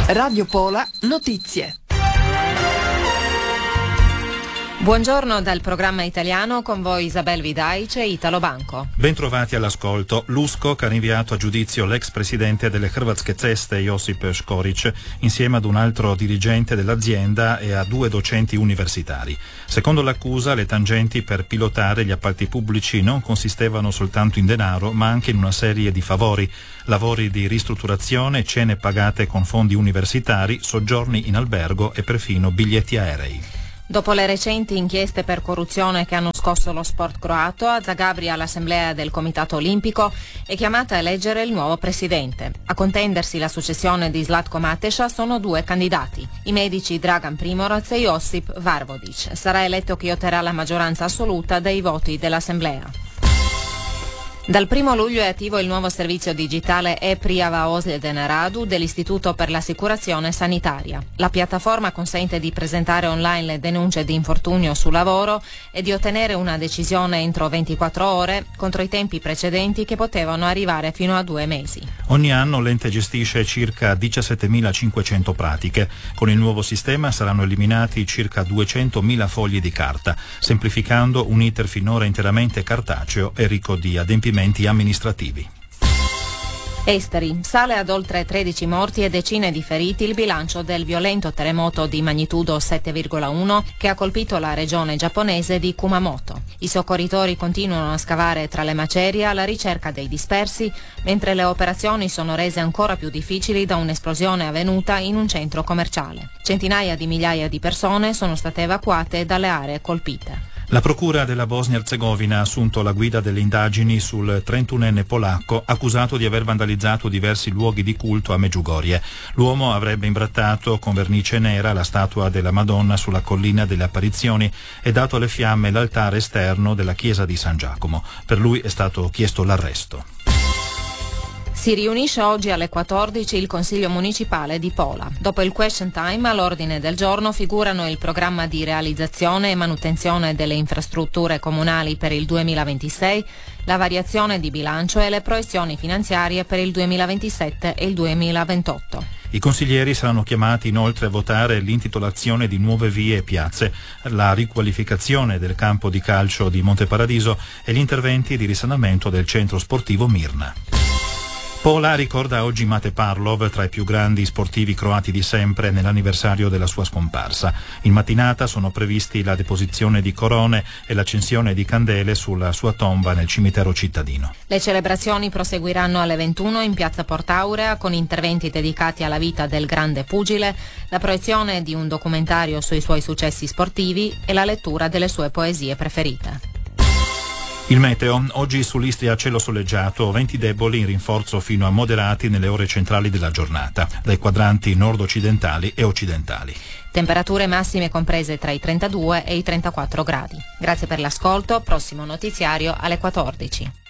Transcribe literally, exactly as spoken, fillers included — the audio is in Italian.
Radio Pola Notizie. Buongiorno dal programma italiano, con voi Isabel Vidaic e Italo Banco. Bentrovati all'ascolto. L'USKOK ha rinviato a giudizio l'ex presidente delle Hrvatske ceste Josip Škorić insieme ad un altro dirigente dell'azienda e a due docenti universitari. Secondo l'accusa, le tangenti per pilotare gli appalti pubblici non consistevano soltanto in denaro, ma anche in una serie di favori: lavori di ristrutturazione, cene pagate con fondi universitari, soggiorni in albergo e perfino biglietti aerei. Dopo le recenti inchieste per corruzione che hanno scosso lo sport croato, a Zagabria l'assemblea del Comitato Olimpico è chiamata a eleggere il nuovo presidente. A contendersi la successione di Zlatko Mateša sono due candidati, i medici Dragan Primorac e Josip Varvodic. Sarà eletto chi otterrà la maggioranza assoluta dei voti dell'assemblea. Dal primo luglio è attivo il nuovo servizio digitale e-Prijava ozljede na radu dell'Istituto per l'Assicurazione Sanitaria. La piattaforma consente di presentare online le denunce di infortunio sul lavoro e di ottenere una decisione entro ventiquattro ore, contro i tempi precedenti che potevano arrivare fino a due mesi. Ogni anno l'ente gestisce circa diciassettemilacinquecento pratiche. Con il nuovo sistema saranno eliminati circa duecentomila fogli di carta, semplificando un iter finora interamente cartaceo e ricco di adempimenti amministrativi. Esteri. Sale ad oltre tredici morti e decine di feriti il bilancio del violento terremoto di magnitudo sette virgola uno che ha colpito la regione giapponese di Kumamoto. I soccorritori continuano a scavare tra le macerie alla ricerca dei dispersi, mentre le operazioni sono rese ancora più difficili da un'esplosione avvenuta in un centro commerciale. Centinaia di migliaia di persone sono state evacuate dalle aree colpite. La procura della Bosnia-Erzegovina ha assunto la guida delle indagini sul trentunenne polacco accusato di aver vandalizzato diversi luoghi di culto a Medjugorje. L'uomo avrebbe imbrattato con vernice nera la statua della Madonna sulla collina delle apparizioni e dato alle fiamme l'altare esterno della chiesa di San Giacomo. Per lui è stato chiesto l'arresto. Si riunisce oggi alle quattordici il Consiglio Municipale di Pola. Dopo il question time, all'ordine del giorno figurano il programma di realizzazione e manutenzione delle infrastrutture comunali per il duemilaventisei, la variazione di bilancio e le proiezioni finanziarie per il duemilaventisette e il duemilaventotto. I consiglieri saranno chiamati inoltre a votare l'intitolazione di nuove vie e piazze, la riqualificazione del campo di calcio di Monteparadiso e gli interventi di risanamento del centro sportivo Mirna. Pola ricorda oggi Mate Parlov, tra i più grandi sportivi croati di sempre, nell'anniversario della sua scomparsa. In mattinata sono previsti la deposizione di corone e l'accensione di candele sulla sua tomba nel cimitero cittadino. Le celebrazioni proseguiranno alle ventuno in piazza Portaurea con interventi dedicati alla vita del grande pugile, la proiezione di un documentario sui suoi successi sportivi e la lettura delle sue poesie preferite. Il meteo. Oggi sull'Istria cielo soleggiato, venti deboli in rinforzo fino a moderati nelle ore centrali della giornata, dai quadranti nord-occidentali e occidentali. Temperature massime comprese tra i trentadue e i trentaquattro gradi. Grazie per l'ascolto, prossimo notiziario alle quattordici.